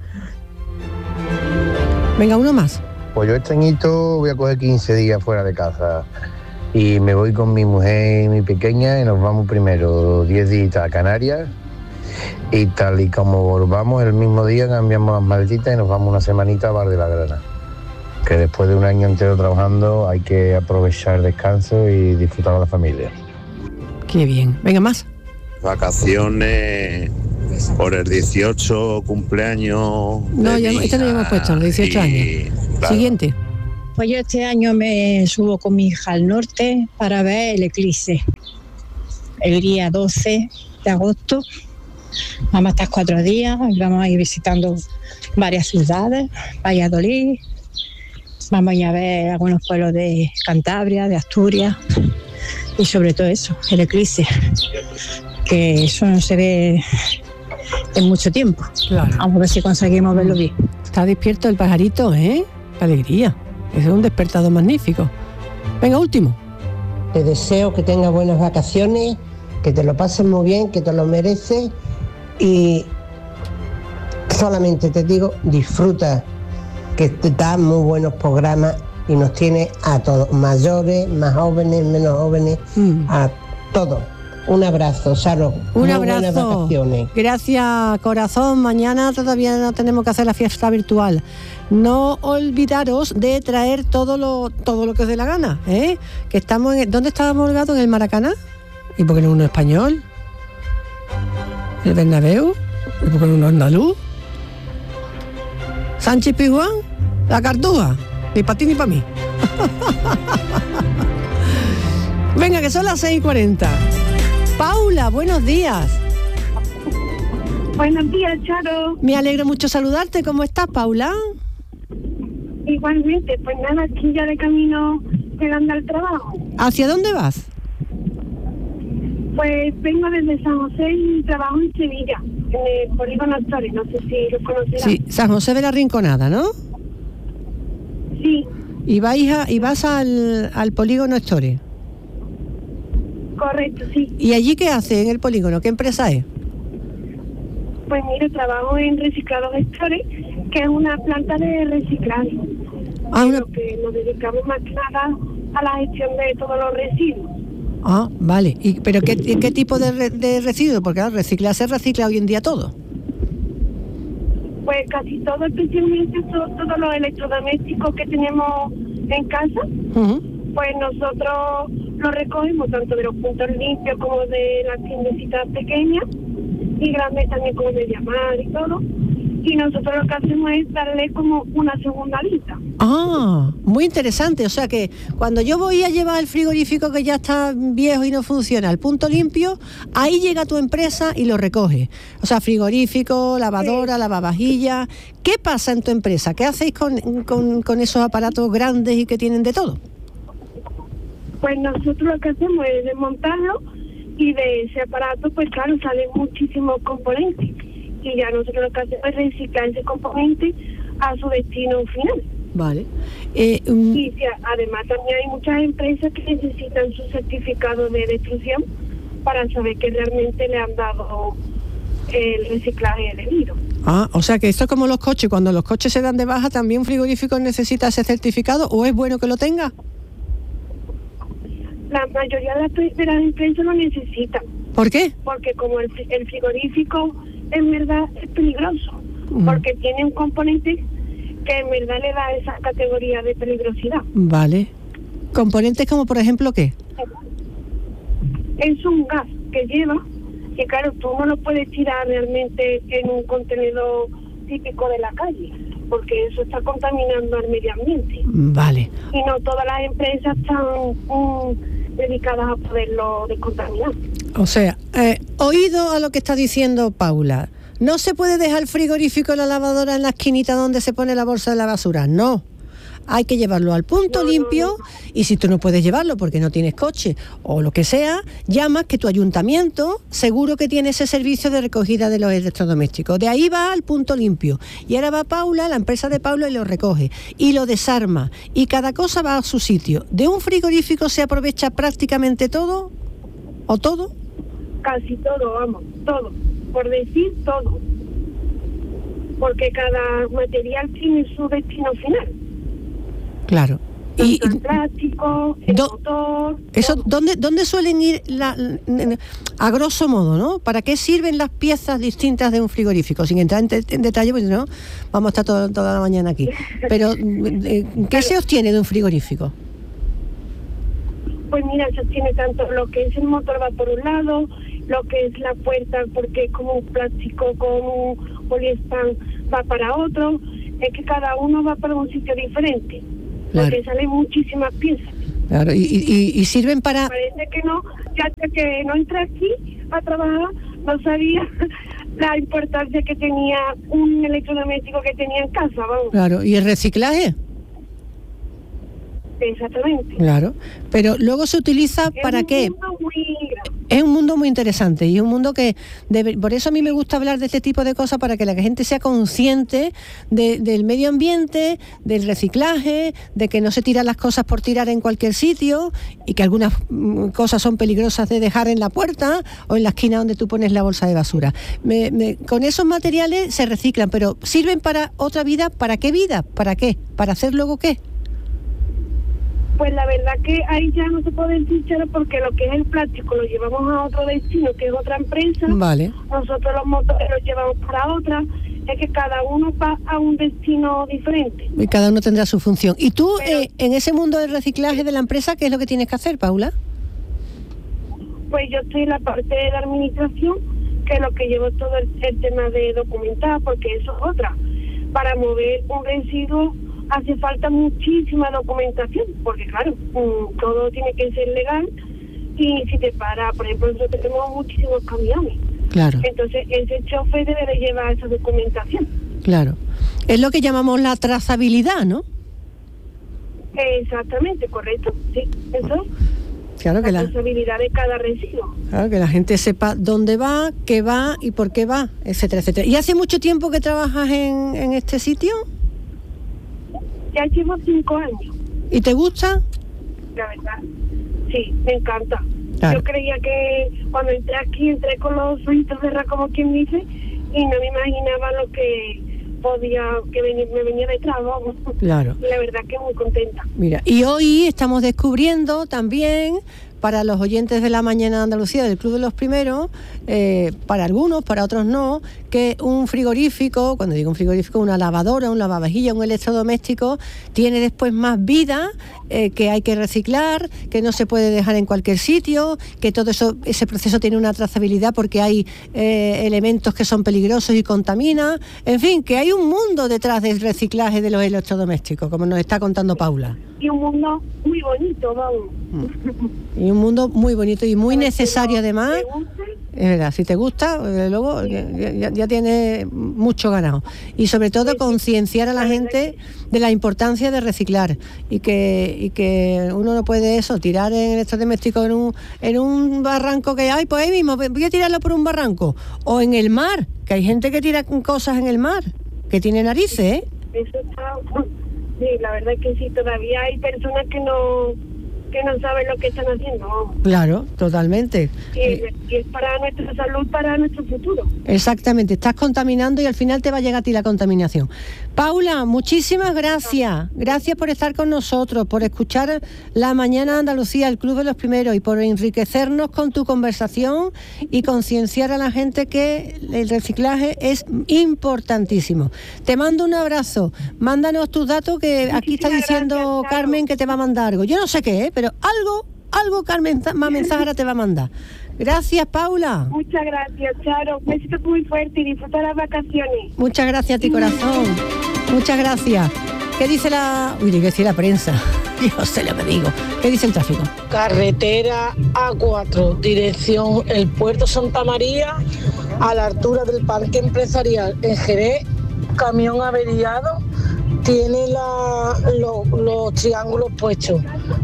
Venga, uno más. Pues yo este añito voy a coger quince días fuera de casa y me voy con mi mujer y mi pequeña y nos vamos primero diez días a Canarias y tal y como volvamos el mismo día cambiamos las maletitas y nos vamos una semanita a Bar de la Grana. Que después de un año entero trabajando hay que aprovechar el descanso y disfrutar a la familia. Qué bien. Venga, más. Vacaciones por el dieciocho cumpleaños. No, de ya, mi esto no hija hemos puesto, los dieciocho y, años. claro, Siguiente. Pues yo este año me subo con mi hija al norte para ver el eclipse. El día doce de agosto. Vamos a estar cuatro días y vamos a ir visitando varias ciudades, Valladolid. Vamos a ir a ver algunos pueblos de Cantabria, de Asturias y sobre todo eso, el eclipse, que eso no se ve en mucho tiempo. Claro. Vamos a ver si conseguimos verlo bien. Está despierto el pajarito, ¿eh? Qué alegría. Es un despertador magnífico. Venga, último. Te deseo que tengas buenas vacaciones, que te lo pases muy bien, que te lo mereces y solamente te digo, disfruta, que te da muy buenos programas y nos tiene a todos, mayores, más jóvenes, menos jóvenes, mm. a todos. Un abrazo, Saro. Un muy abrazo. Buenas vacaciones. Gracias, corazón. Mañana todavía no tenemos que hacer la fiesta virtual. No olvidaros de traer todo lo todo lo que os dé la gana, ¿eh? Que estamos en, ¿dónde estábamos holgados? ¿En el Maracaná? ¿Y por qué no uno español? ¿El Bernabéu? ¿Y por qué no uno andaluz? ¿Sánchez Pizjuán? ¿La Cartuja? Ni para ti ni para mí. Venga, que son las seis y cuarenta. Paula, buenos días. Buenos días, Charo. Me alegro mucho saludarte. ¿Cómo estás, Paula? Igualmente, pues nada, aquí ya de camino llegando al trabajo. ¿Hacia dónde vas? Pues vengo desde San José y trabajo en Sevilla, en el Polígono Astores, no sé si lo conocerás. Sí, San José de la Rinconada, ¿no? Sí. ¿Y, vais a, y vas al, al Polígono Astores? Correcto, sí. ¿Y allí qué hace en el polígono? ¿Qué empresa es? Pues mire, trabajo en Reciclados Astores, que es una planta de reciclaje. Ah, una... Lo que nos dedicamos más que nada a la gestión de todos los residuos. Ah, vale. ¿Y, ¿Pero qué, qué tipo de, re, de residuos? Porque claro, reciclar se recicla hoy en día todo. Pues casi todo, especialmente todo, todos los electrodomésticos que tenemos en casa. Uh-huh. Pues nosotros lo recogemos tanto de los puntos limpios como de las tiendecitas pequeñas y grandes también como de llamar y todo. Y nosotros lo que hacemos es darle como una segunda vida. Ah, muy interesante. O sea que cuando yo voy a llevar el frigorífico que ya está viejo y no funciona al punto limpio, ahí llega tu empresa y lo recoge. O sea, frigorífico, lavadora, sí. Lavavajillas. ¿Qué pasa en tu empresa? ¿Qué hacéis con, con, con esos aparatos grandes y que tienen de todo? Pues nosotros lo que hacemos es desmontarlo y de ese aparato, pues claro, salen muchísimos componentes. Y ya nosotros lo que hacemos es reciclar ese componente a su destino final. Vale. Eh, um... Y si, además también hay muchas empresas que necesitan su certificado de destrucción para saber que realmente le han dado el reciclaje debido. Ah, o sea que esto es como los coches. Cuando los coches se dan de baja, ¿también un frigorífico necesita ese certificado o es bueno que lo tenga? La mayoría de las, de las empresas lo necesitan. ¿Por qué? Porque como el, el frigorífico en verdad es peligroso, mm. porque tiene un componente que en verdad le da esa categoría de peligrosidad. Vale. ¿Componentes como por ejemplo qué? Es un gas que lleva, que claro, tú no lo puedes tirar realmente en un contenedor típico de la calle, porque eso está contaminando al medio ambiente. Vale. Y no todas las empresas están um, dedicadas a poderlo descontaminar. O sea, eh, oído a lo que está diciendo Paula, no se puede dejar el frigorífico y la lavadora en la esquinita donde se pone la bolsa de la basura, no. Hay que llevarlo al punto no, limpio no, no. Y si tú no puedes llevarlo porque no tienes coche o lo que sea, llamas que tu ayuntamiento seguro que tiene ese servicio de recogida de los electrodomésticos. De ahí va al punto limpio. Y ahora va Paula, la empresa de Paula, y lo recoge. Y lo desarma. Y cada cosa va a su sitio. ¿De un frigorífico se aprovecha prácticamente todo? ¿O todo? Casi todo, vamos, todo. por decir todo, porque cada material tiene su destino final. Claro. Y, el plástico, el do, motor... Eso, ¿dónde, ¿Dónde suelen ir, la, a grosso modo, ¿no? ¿Para qué sirven las piezas distintas de un frigorífico? Sin entrar en, te, en detalle, pues no, vamos a estar todo, toda la mañana aquí. Pero, ¿qué se obtiene de un frigorífico? Pues mira, se obtiene tanto lo que es el motor va por un lado, lo que es la puerta, porque es como un plástico con un poliespan va para otro, es que cada uno va para un sitio diferente. Claro. Porque salen muchísimas piezas. Claro, y, y, y sirven para... Parece que no, ya que no entré aquí a trabajar, no sabía la importancia que tenía un electrodoméstico que tenía en casa, vamos. Claro, ¿y el reciclaje? Exactamente. Claro, pero luego se utiliza es para un qué. Mundo muy... Es un mundo muy interesante y es un mundo que, debe, por eso a mí me gusta hablar de este tipo de cosas, para que la gente sea consciente de, del medio ambiente, del reciclaje, de que no se tiran las cosas por tirar en cualquier sitio y que algunas mm, cosas son peligrosas de dejar en la puerta o en la esquina donde tú pones la bolsa de basura. Me, me, con esos materiales se reciclan, pero ¿sirven para otra vida? ¿Para qué vida? ¿Para qué? ¿Para hacer luego qué? Pues la verdad que ahí ya no se puede decir, porque lo que es el plástico lo llevamos a otro destino, que es otra empresa. Vale. Nosotros los motores los llevamos para otra. Es que cada uno va a un destino diferente. Y cada uno tendrá su función. ¿Y tú, Pero, eh, en ese mundo del reciclaje de la empresa, qué es lo que tienes que hacer, Paula? Pues yo estoy en la parte de la administración, que es lo que llevo todo el, el tema de documentar, porque eso es otra. Para mover un residuo hace falta muchísima documentación, porque claro, todo tiene que ser legal, y si te para, por ejemplo, nosotros tenemos muchísimos camiones. Claro. Entonces ese chofer debe de llevar esa documentación. Claro. Es lo que llamamos la trazabilidad, ¿no? Exactamente, correcto, sí, eso. Claro, que la la trazabilidad de cada residuo. Claro, que la gente sepa dónde va, qué va y por qué va, etcétera, etcétera. ¿Y hace mucho tiempo que trabajas en, en este sitio? Ya llevo cinco años. ¿Y te gusta? La verdad, sí, me encanta. Claro. Yo creía que cuando entré aquí, entré con los ojitos cerrados, como quien dice, y no me imaginaba lo que podía, que venir, me venía detrás, vamos. Claro. Y la verdad que muy contenta. Mira, y hoy estamos descubriendo también, para los oyentes de la Mañana de Andalucía, del Club de los Primeros, eh, para algunos, para otros no, que un frigorífico, cuando digo un frigorífico, una lavadora, un lavavajillas, un electrodoméstico, tiene después más vida, eh, que hay que reciclar, que no se puede dejar en cualquier sitio, que todo eso, ese proceso tiene una trazabilidad porque hay eh, elementos que son peligrosos y contaminan. En fin, que hay un mundo detrás del reciclaje de los electrodomésticos, como nos está contando Paula. Y un mundo muy bonito, vamos. Y un mundo muy bonito y muy necesario además. Es verdad, si te gusta, luego ya, ya, ya tienes mucho ganado. Y sobre todo concienciar a la gente de la importancia de reciclar y que y que uno no puede eso, tirar en electrodomésticos en un, en un barranco que hay, pues ahí mismo, voy a tirarlo por un barranco. O en el mar, que hay gente que tira cosas en el mar, que tiene narices, ¿eh? Eso está... Sí, la verdad es que sí, todavía hay personas que no que no saben lo que están haciendo. Claro, totalmente. Y, y es para nuestra salud, para nuestro futuro. Exactamente, estás contaminando y al final te va a llegar a ti la contaminación. Paula, muchísimas gracias. Gracias por estar con nosotros, por escuchar La Mañana de Andalucía, el Club de los Primeros, y por enriquecernos con tu conversación y concienciar a la gente que el reciclaje es importantísimo. Te mando un abrazo. Mándanos tus datos, que aquí está diciendo gracias, Carmen que te va a mandar algo. Yo no sé qué, ¿eh? Pero algo, algo Carmen Mensajara te va a mandar. Gracias, Paula. Muchas gracias, Charo. Un besito muy fuerte y disfruta las vacaciones. Muchas gracias a ti, corazón. Muchas gracias. ¿Qué dice la... Uy, ¿qué dice la prensa? Yo sé lo que digo. ¿Qué dice el tráfico? Carretera A cuatro, dirección el Puerto Santa María, a la altura del Parque Empresarial en Jerez, camión averiado, tiene la, lo, los triángulos puestos,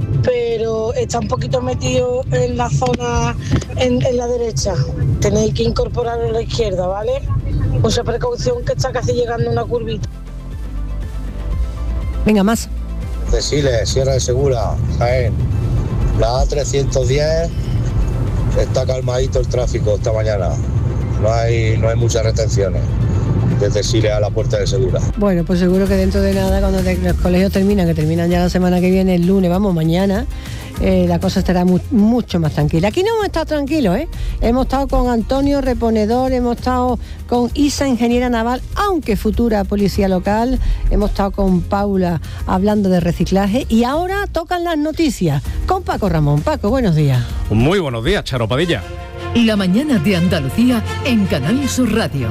pero está un poquito metido en la zona, en, en la derecha. Tenéis que incorporarlo a la izquierda, ¿vale? Mucha precaución, que está casi llegando a una curvita. Venga, más. Deciles, Sierra de Segura, Jaén. La A trescientos diez está calmadito el tráfico esta mañana. no hay, no hay muchas retenciones desde Chile a la Puerta de Segura. Bueno, pues seguro que dentro de nada, cuando te, los colegios terminan, que terminan ya la semana que viene, el lunes, vamos, mañana, eh, la cosa estará mu- mucho más tranquila. Aquí no hemos estado tranquilos, ¿eh? Hemos estado con Antonio, reponedor, hemos estado con Isa, ingeniera naval, aunque futura policía local, hemos estado con Paula hablando de reciclaje y ahora tocan las noticias con Paco Ramón. Paco, buenos días. Muy buenos días, Charo Padilla. La mañana de Andalucía en Canal Sur Radio.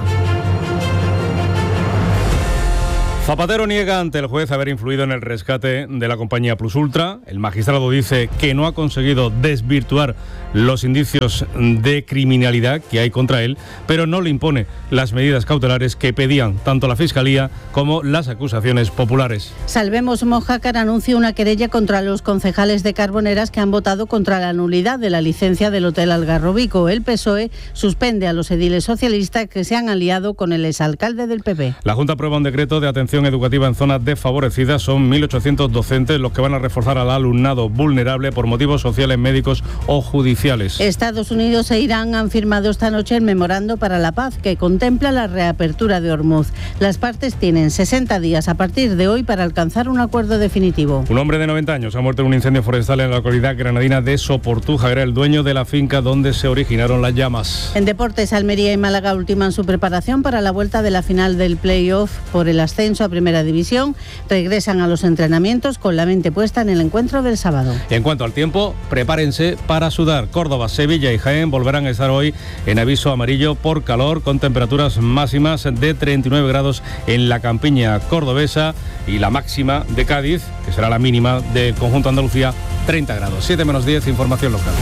Zapatero niega ante el juez haber influido en el rescate de la compañía Plus Ultra. El magistrado dice que no ha conseguido desvirtuar los indicios de criminalidad que hay contra él, pero no le impone las medidas cautelares que pedían tanto la Fiscalía como las acusaciones populares. Salvemos Mojácar anuncia una querella contra los concejales de Carboneras que han votado contra la nulidad de la licencia del Hotel Algarrobico. El P S O E suspende a los ediles socialistas que se han aliado con el exalcalde del P P. La Junta aprueba un decreto de atención educativa en zonas desfavorecidas. Son mil ochocientos docentes los que van a reforzar al alumnado vulnerable por motivos sociales, médicos o judiciales. Estados Unidos e Irán han firmado esta noche el memorando para la paz que contempla la reapertura de Hormuz. Las partes tienen sesenta días a partir de hoy para alcanzar un acuerdo definitivo. Un hombre de noventa años ha muerto en un incendio forestal en la localidad granadina de Soportuja. Era el dueño de la finca donde se originaron las llamas. En deportes, Almería y Málaga ultiman su preparación para la vuelta de la final del play-off por el ascenso a Primera División. Regresan a los entrenamientos con la mente puesta en el encuentro del sábado. En cuanto al tiempo, prepárense para sudar. Córdoba, Sevilla y Jaén volverán a estar hoy en aviso amarillo por calor, con temperaturas máximas de treinta y nueve grados en la campiña cordobesa y la máxima de Cádiz, que será la mínima del conjunto Andalucía, treinta grados. siete menos diez, información local.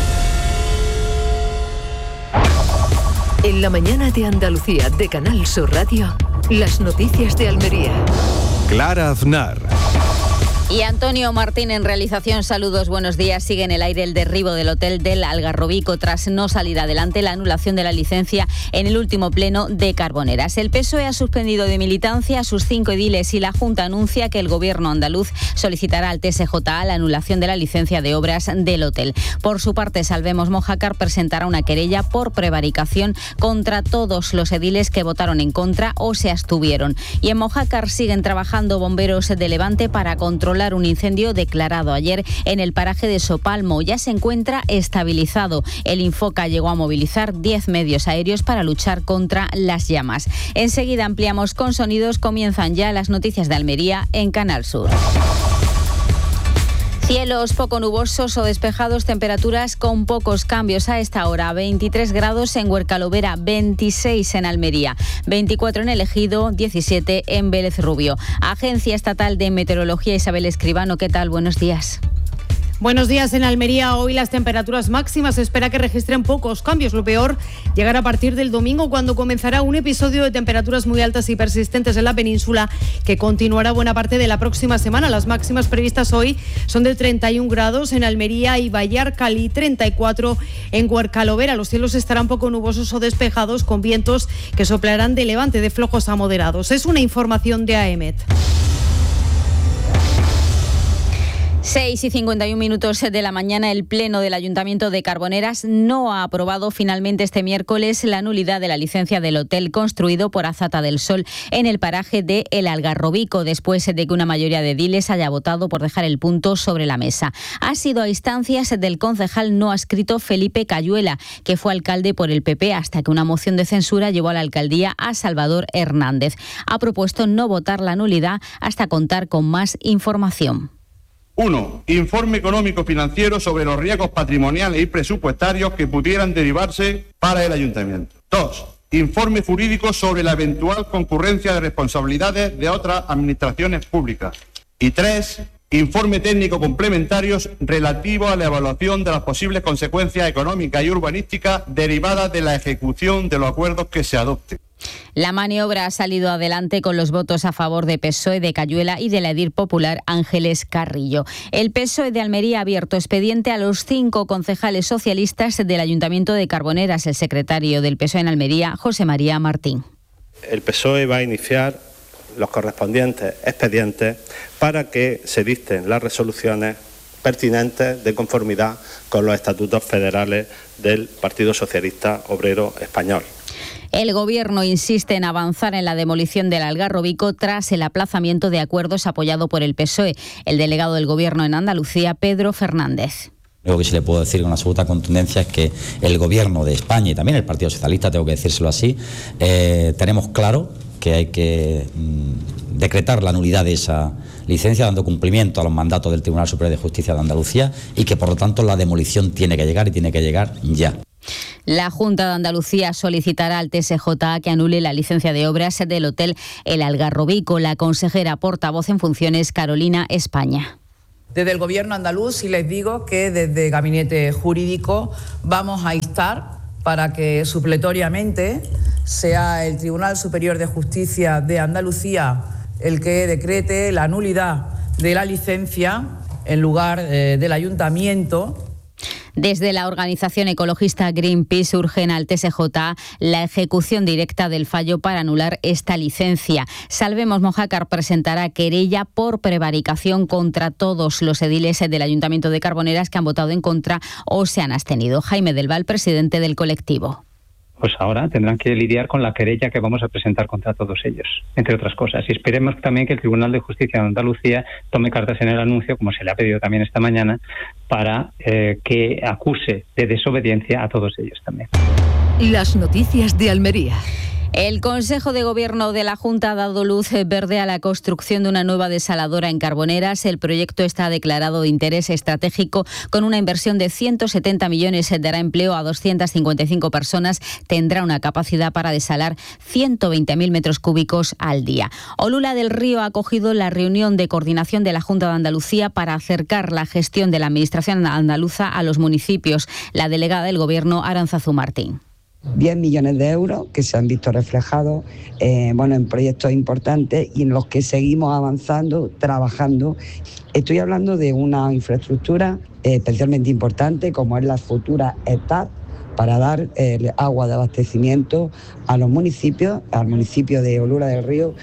En la mañana de Andalucía de Canal Sur Radio, las noticias de Almería. Clara Aznar. Y Antonio Martín en realización, saludos, buenos días. Sigue en el aire el derribo del Hotel del Algarrobico tras no salir adelante la anulación de la licencia en el último pleno de Carboneras. El P S O E ha suspendido de militancia a sus cinco ediles y la Junta anuncia que el gobierno andaluz solicitará al T S J A la anulación de la licencia de obras del hotel. Por su parte, Salvemos Mojácar presentará una querella por prevaricación contra todos los ediles que votaron en contra o se abstuvieron. Y en Mojácar siguen trabajando bomberos de Levante para controlar un incendio declarado ayer en el paraje de Sopalmo. Ya se encuentra estabilizado. El Infoca llegó a movilizar diez medios aéreos para luchar contra las llamas. Enseguida ampliamos con sonidos. Comienzan ya las noticias de Almería en Canal Sur. Cielos poco nubosos o despejados, temperaturas con pocos cambios a esta hora. veintitrés grados en Huercalovera, veintiséis en Almería, veinticuatro en El Ejido, diecisiete en Vélez Rubio. Agencia Estatal de Meteorología, Isabel Escribano, ¿qué tal? Buenos días. Buenos días. En Almería hoy las temperaturas máximas se espera que registren pocos cambios. Lo peor llegará a partir del domingo, cuando comenzará un episodio de temperaturas muy altas y persistentes en la península que continuará buena parte de la próxima semana. Las máximas previstas hoy son de treinta y un grados en Almería y Vallarcal y treinta y cuatro en Huercalovera. Los cielos estarán poco nubosos o despejados con vientos que soplarán de levante de flojos a moderados. Es una información de A E M E T. seis y cincuenta y un minutos de la mañana, el Pleno del Ayuntamiento de Carboneras no ha aprobado finalmente este miércoles la nulidad de la licencia del hotel construido por Azata del Sol en el paraje de El Algarrobico, después de que una mayoría de ediles haya votado por dejar el punto sobre la mesa. Ha sido a instancias del concejal no adscrito Felipe Cayuela, que fue alcalde por el P P hasta que una moción de censura llevó a la alcaldía a Salvador Hernández. Ha propuesto no votar la nulidad hasta contar con más información. uno. Informe económico financiero sobre los riesgos patrimoniales y presupuestarios que pudieran derivarse para el ayuntamiento. dos. Informe jurídico sobre la eventual concurrencia de responsabilidades de otras administraciones públicas. Y tres. Informe técnico complementarios relativo a la evaluación de las posibles consecuencias económicas y urbanísticas derivadas de la ejecución de los acuerdos que se adopten. La maniobra ha salido adelante con los votos a favor de P S O E de Cayuela y de la edil popular Ángeles Carrillo. El P S O E de Almería ha abierto expediente a los cinco concejales socialistas del Ayuntamiento de Carboneras. El secretario del P S O E en Almería, José María Martín. El P S O E va a iniciar los correspondientes expedientes para que se dicten las resoluciones pertinentes de conformidad con los estatutos federales del Partido Socialista Obrero Español. El Gobierno insiste en avanzar en la demolición del Algarrobico tras el aplazamiento de acuerdos apoyado por el P S O E. El delegado del Gobierno en Andalucía, Pedro Fernández. Lo que sí le puedo decir con absoluta contundencia es que el Gobierno de España y también el Partido Socialista, tengo que decírselo así, eh, tenemos claro que hay que mmm, decretar la nulidad de esa licencia, dando cumplimiento a los mandatos del Tribunal Superior de Justicia de Andalucía, y que por lo tanto la demolición tiene que llegar y tiene que llegar ya. La Junta de Andalucía solicitará al T S J A que anule la licencia de obras del Hotel El Algarrobico. La consejera portavoz en funciones, Carolina España. Desde el Gobierno andaluz sí les digo que desde Gabinete Jurídico vamos a instar para que supletoriamente sea el Tribunal Superior de Justicia de Andalucía el que decrete la nulidad de la licencia en lugar eh, del Ayuntamiento. Desde la organización ecologista Greenpeace urgen al T S J A la ejecución directa del fallo para anular esta licencia. Salvemos Mojácar presentará querella por prevaricación contra todos los ediles del Ayuntamiento de Carboneras que han votado en contra o se han abstenido. Jaime del Val, presidente del colectivo. Pues ahora tendrán que lidiar con la querella que vamos a presentar contra todos ellos, entre otras cosas. Y esperemos también que el Tribunal de Justicia de Andalucía tome cartas en el anuncio, como se le ha pedido también esta mañana, para eh, que acuse de desobediencia a todos ellos también. Las noticias de Almería. El Consejo de Gobierno de la Junta ha dado luz verde a la construcción de una nueva desaladora en Carboneras. El proyecto está declarado de interés estratégico con una inversión de ciento setenta millones, dará empleo a doscientas cincuenta y cinco personas, tendrá una capacidad para desalar ciento veinte mil metros cúbicos al día. Olula del Río ha acogido la reunión de coordinación de la Junta de Andalucía para acercar la gestión de la Administración andaluza a los municipios. La delegada del Gobierno, Arantzazu Martín. diez millones de euros que se han visto reflejados eh, bueno, en proyectos importantes y en los que seguimos avanzando, trabajando. Estoy hablando de una infraestructura eh, especialmente importante como es la futura E T A D para dar eh, agua de abastecimiento a los municipios, al municipio de Olula del Río.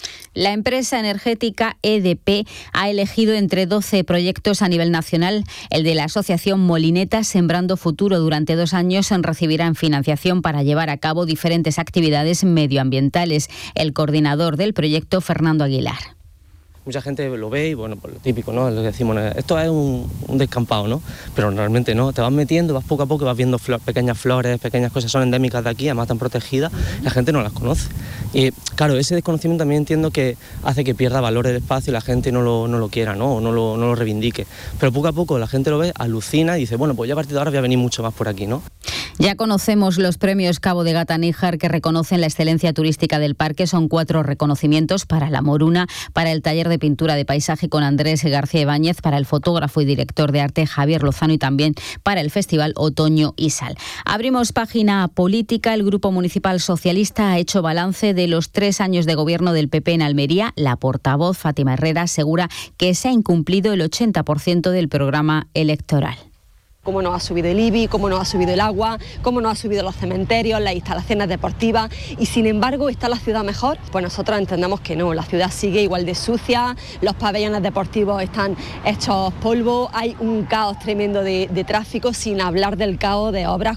La empresa energética E D P ha elegido entre doce proyectos a nivel nacional. El de la asociación Molineta Sembrando Futuro durante dos años recibirán financiación para llevar a cabo diferentes actividades medioambientales. El coordinador del proyecto, Fernando Aguilar. Mucha gente lo ve y, bueno, pues lo típico, ¿no? Lo que decimos, esto es un, un descampado, ¿no? Pero realmente no, te vas metiendo, vas poco a poco, vas viendo flor, pequeñas flores, pequeñas cosas, son endémicas de aquí, además están protegidas, la gente no las conoce. Y claro, ese desconocimiento también entiendo que hace que pierda valor el espacio y la gente no lo, no lo quiera, ¿no? O no lo, no lo reivindique. Pero poco a poco la gente lo ve, alucina y dice, bueno, pues ya a partir de ahora voy a venir mucho más por aquí, ¿no? Ya conocemos los premios Cabo de Gata Níjar que reconocen la excelencia turística del parque. Son cuatro reconocimientos para La Moruna, para el taller de pintura de paisaje con Andrés García Ibáñez, para el fotógrafo y director de arte Javier Lozano y también para el Festival Otoño y Sal. Abrimos página política. El Grupo Municipal Socialista ha hecho balance de los tres años de gobierno del P P en Almería. La portavoz Fátima Herrera asegura que se ha incumplido el ochenta por ciento del programa electoral. Cómo nos ha subido el I B I, cómo nos ha subido el agua, cómo nos ha subido los cementerios, las instalaciones deportivas y sin embargo ¿está la ciudad mejor? Pues nosotros entendemos que no, la ciudad sigue igual de sucia, los pabellones deportivos están hechos polvo, hay un caos tremendo de, de tráfico, sin hablar del caos de obras.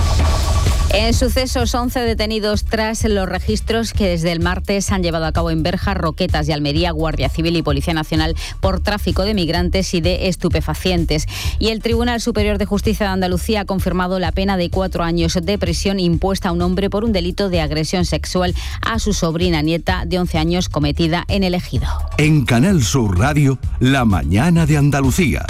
En sucesos, once detenidos tras los registros que desde el martes han llevado a cabo en Berja, Roquetas y Almería, Guardia Civil y Policía Nacional por tráfico de migrantes y de estupefacientes. Y el Tribunal Superior de Justicia de Andalucía ha confirmado la pena de cuatro años de prisión impuesta a un hombre por un delito de agresión sexual a su sobrina nieta de once años cometida en el Ejido. En Canal Sur Radio, La Mañana de Andalucía.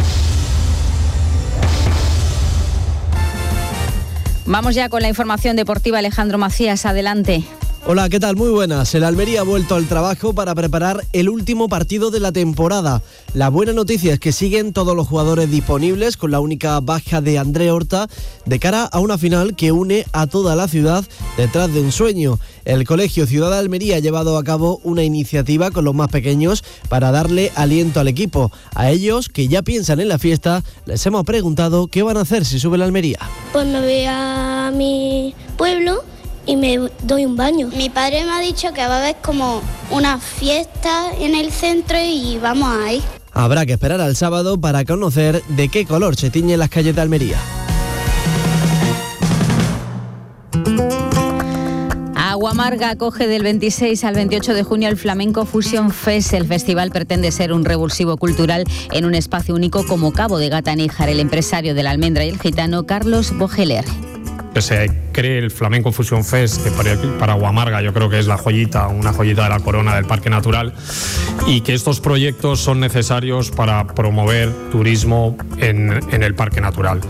Vamos ya con la información deportiva. Alejandro Macías, adelante. Hola, ¿qué tal? Muy buenas. El Almería ha vuelto al trabajo para preparar el último partido de la temporada. La buena noticia es que siguen todos los jugadores disponibles, con la única baja de André Horta, de cara a una final que une a toda la ciudad detrás de un sueño. El Colegio Ciudad de Almería ha llevado a cabo una iniciativa con los más pequeños para darle aliento al equipo. A ellos, que ya piensan en la fiesta, les hemos preguntado qué van a hacer si sube la Almería. Pues me voy a mi pueblo y me doy un baño. Mi padre me ha dicho que va a haber como una fiesta en el centro y vamos a ir. Habrá que esperar al sábado para conocer de qué color se tiñen las calles de Almería. Guamarga acoge del veintiséis al veintiocho de junio el Flamenco Fusion Fest. El festival pretende ser un revulsivo cultural en un espacio único como Cabo de Gata Níjar. El empresario de la almendra y el gitano, Carlos Bogeler. Que se cree el Flamenco Fusion Fest, que para, para Guamarga yo creo que es la joyita, una joyita de la corona del Parque Natural, y que estos proyectos son necesarios para promover turismo en, en el Parque Natural.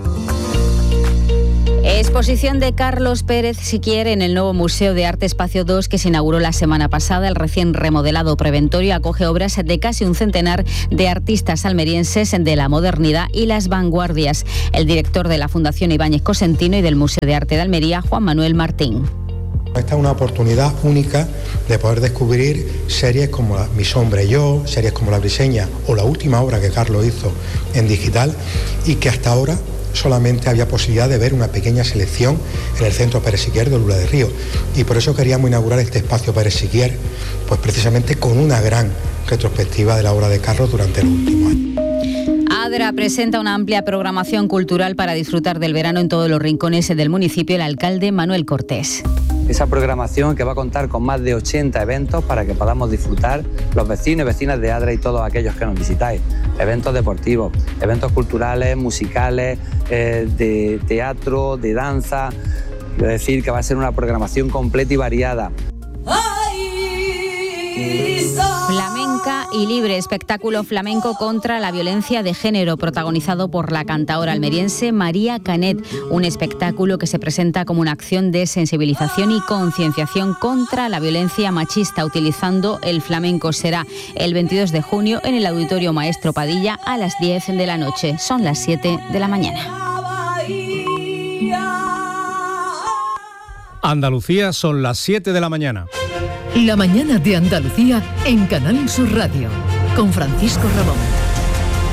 Exposición de Carlos Pérez Siquier en el nuevo Museo de Arte Espacio dos que se inauguró la semana pasada. El recién remodelado preventorio acoge obras de casi un centenar de artistas almerienses de la modernidad y las vanguardias. El director de la Fundación Ibáñez Cosentino y del Museo de Arte de Almería, Juan Manuel Martín. Esta es una oportunidad única de poder descubrir series como Mi sombra y yo, series como La Briseña o la última obra que Carlos hizo en digital y que hasta ahora solamente había posibilidad de ver una pequeña selección en el Centro Pérez Siquier de Lula de Río, y por eso queríamos inaugurar este espacio Pérez Siquier, pues precisamente con una gran retrospectiva de la obra de Carlos durante los últimos años. ADRA presenta una amplia programación cultural para disfrutar del verano en todos los rincones del municipio. El alcalde Manuel Cortés. Esa programación que va a contar con más de ochenta eventos para que podamos disfrutar los vecinos y vecinas de ADRA y todos aquellos que nos visitáis. Eventos deportivos, eventos culturales, musicales, eh, de teatro, de danza. Es decir, que va a ser una programación completa y variada. Flamenca y libre, espectáculo flamenco contra la violencia de género, protagonizado por la cantaora almeriense María Canet. Un espectáculo que se presenta como una acción de sensibilización y concienciación contra la violencia machista, utilizando el flamenco. Será el veintidós de junio en el Auditorio Maestro Padilla a las diez de la noche. Son las siete de la mañana. Andalucía, son las siete de la mañana. La mañana de Andalucía en Canal Sur Radio, con Francisco Ramón.